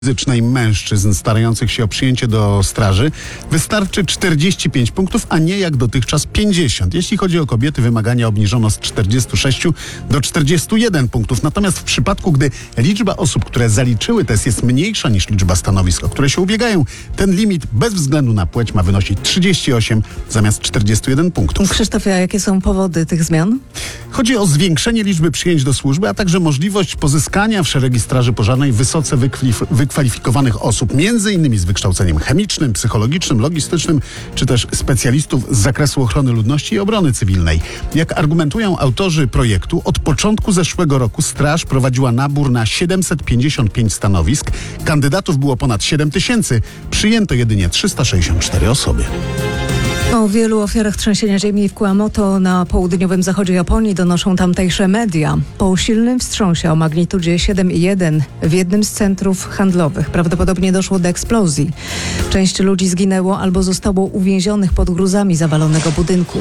fizycznej mężczyzn starających się o przyjęcie do straży wystarczy 45 punktów, a nie jak dotychczas 50. Jeśli chodzi o kobiety, wymagania obniżono z 46 do 41 punktów. Natomiast w przypadku, gdy liczba osób, które zaliczyły test, jest mniejsza niż liczba stanowisk, o które się ubiegają, ten limit bez względu na płeć ma wynosić 38 zamiast 41 punktów. Krzysztofie, a jakie są powody tych zmian? Chodzi o zwiększenie liczby przyjęć do służby, a także możliwość pozyskania w szeregi Straży Pożarnej wysoce wykwalifikowanych osób, między innymi z wykształceniem chemicznym, psychologicznym, logistycznym, czy też specjalistów z zakresu ochrony ludności i obrony cywilnej. Jak argumentują autorzy projektu, od początku zeszłego roku Straż prowadziła nabór na 755 stanowisk. Kandydatów było ponad 7 tysięcy. Przyjęto jedynie 364 osoby. O wielu ofiarach trzęsienia ziemi w Kumamoto na południowym zachodzie Japonii donoszą tamtejsze media. Po silnym wstrząsie o magnitudzie 7,1 w jednym z centrów handlowych prawdopodobnie doszło do eksplozji. Część ludzi zginęło albo zostało uwięzionych pod gruzami zawalonego budynku.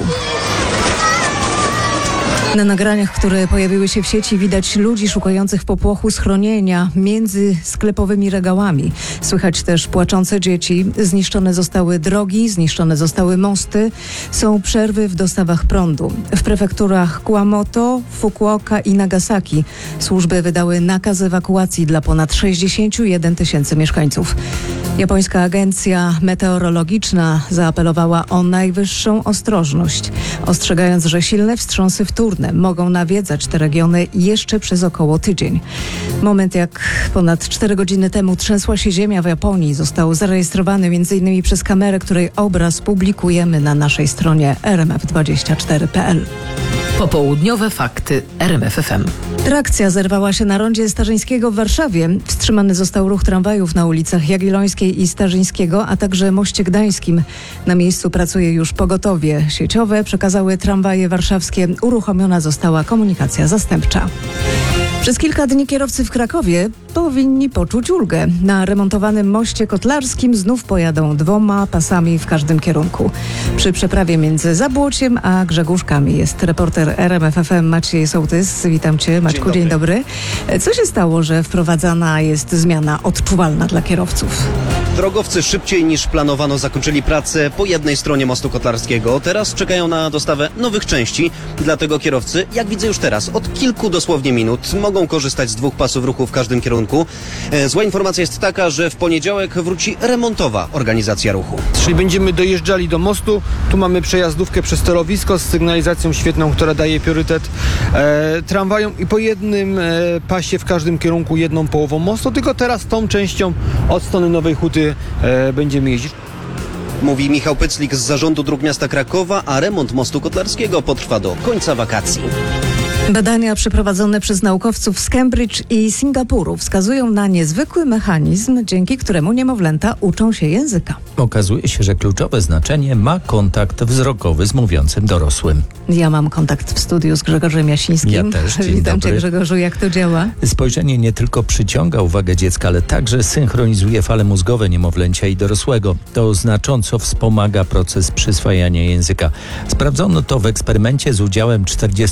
Na nagraniach, które pojawiły się w sieci, widać ludzi szukających w popłochu schronienia między sklepowymi regałami. Słychać też płaczące dzieci. Zniszczone zostały drogi, zniszczone zostały mosty. Są przerwy w dostawach prądu. W prefekturach Kumamoto, Fukuoka i Nagasaki służby wydały nakaz ewakuacji dla ponad 61 tysięcy mieszkańców. Japońska agencja meteorologiczna zaapelowała o najwyższą ostrożność, ostrzegając, że silne wstrząsy wtórne mogą nawiedzać te regiony jeszcze przez około tydzień. Moment, jak ponad 4 godziny temu trzęsła się ziemia w Japonii, został zarejestrowany m.in. przez kamerę, której obraz publikujemy na naszej stronie rmf24.pl. Popołudniowe fakty RMF FM. Trakcja zerwała się na rondzie Starzyńskiego w Warszawie. Wstrzymany został ruch tramwajów na ulicach Jagiellońskiej i Starzyńskiego, a także Moście Gdańskim. Na miejscu pracuje już pogotowie sieciowe. Przekazały tramwaje warszawskie. Uruchomiona została komunikacja zastępcza. Przez kilka dni kierowcy w Krakowie powinni poczuć ulgę. Na remontowanym moście kotlarskim znów pojadą 2 pasami w każdym kierunku. Przy przeprawie między Zabłociem a Grzegórzkami jest reporter RMF FM Maciej Sołtys. Witam Cię, Maćku, dzień dobry. Co się stało, że wprowadzana jest zmiana odczuwalna dla kierowców? Drogowcy szybciej niż planowano zakończyli pracę po jednej stronie mostu kotlarskiego. Teraz czekają na dostawę nowych części. Dlatego kierowcy, jak widzę już teraz, od kilku dosłownie minut mogą korzystać z 2 pasów ruchu w każdym kierunku. Zła informacja jest taka, że w poniedziałek wróci remontowa organizacja ruchu. Czyli będziemy dojeżdżali do mostu. Tu mamy przejazdówkę przez torowisko z sygnalizacją świetną, która daje priorytet tramwajom i po jednym pasie w każdym kierunku jedną połową mostu. Tylko teraz tą częścią od strony Nowej Huty będziemy jeździć. Mówi Michał Pyclik z Zarządu Dróg Miasta Krakowa, a remont mostu kotlarskiego potrwa do końca wakacji. Badania przeprowadzone przez naukowców z Cambridge i Singapuru wskazują na niezwykły mechanizm, dzięki któremu niemowlęta uczą się języka. Okazuje się, że kluczowe znaczenie ma kontakt wzrokowy z mówiącym dorosłym. Ja mam kontakt w studiu z Grzegorzem Jasińskim. Ja też, dzień Witam dobry. Cię, Grzegorzu, jak to działa? Spojrzenie nie tylko przyciąga uwagę dziecka, ale także synchronizuje fale mózgowe niemowlęcia i dorosłego. To znacząco wspomaga proces przyswajania języka. Sprawdzono to w eksperymencie z udziałem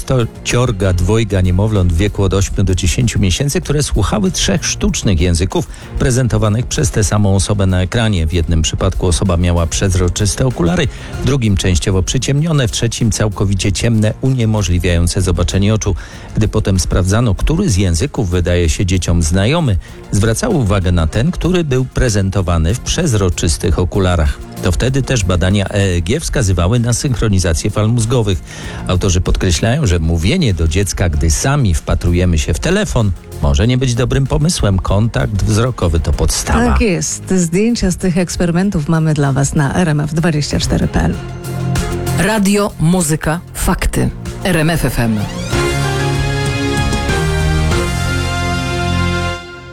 42 niemowląt w wieku od 8 do 10 miesięcy, które słuchały 3 sztucznych języków prezentowanych przez tę samą osobę na ekranie. W jednym przypadku osoba miała przezroczyste okulary, w drugim częściowo przyciemnione, w trzecim całkowicie ciemne, uniemożliwiające zobaczenie oczu. Gdy potem sprawdzano, który z języków wydaje się dzieciom znajomy, zwracało uwagę na ten, który był prezentowany w przezroczystych okularach. To wtedy też badania EEG wskazywały na synchronizację fal mózgowych. Autorzy podkreślają, że mówienie do dziecka, gdy sami wpatrujemy się w telefon, może nie być dobrym pomysłem. Kontakt wzrokowy to podstawa. Tak jest. Zdjęcia z tych eksperymentów mamy dla Was na rmf24.pl. Radio, muzyka, fakty. RMF FM.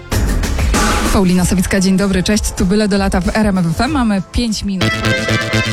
Paulina Sawicka, dzień dobry, cześć, tu Byle do lata w RMF FM, mamy 5 minut.